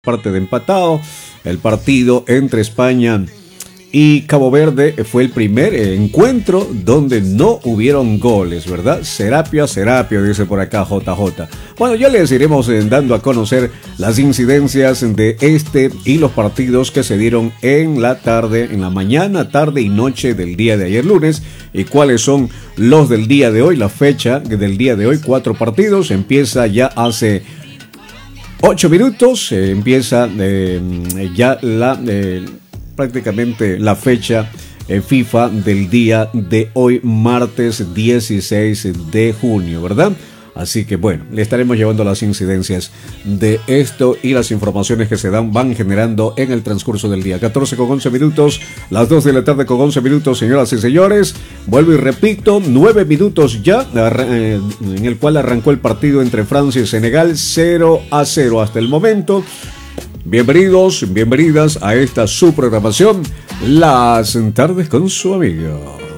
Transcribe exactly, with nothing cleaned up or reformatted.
parte de empatado. El partido entre España y Cabo Verde fue el primer encuentro donde no hubieron goles, ¿verdad? Serapio a Serapio, dice por acá J J. Bueno, ya les iremos dando a conocer las incidencias de este y los partidos que se dieron en la tarde, en la mañana, tarde y noche del día de ayer lunes, y cuáles son los del día de hoy, la fecha del día de hoy. Cuatro partidos, empieza ya hace ocho minutos, eh, empieza eh, ya la eh, prácticamente la fecha eh, FIFA del día de hoy, martes dieciséis de junio, ¿verdad? Así que bueno, le estaremos llevando las incidencias de esto y las informaciones que se dan, van generando en el transcurso del día. catorce con once minutos, las dos de la tarde con once minutos, señoras y señores. Vuelvo y repito, nueve minutos ya, eh, en el cual arrancó el partido entre Francia y Senegal, cero a cero hasta el momento. Bienvenidos, bienvenidas a esta su programación, Las Tardes con su amigo.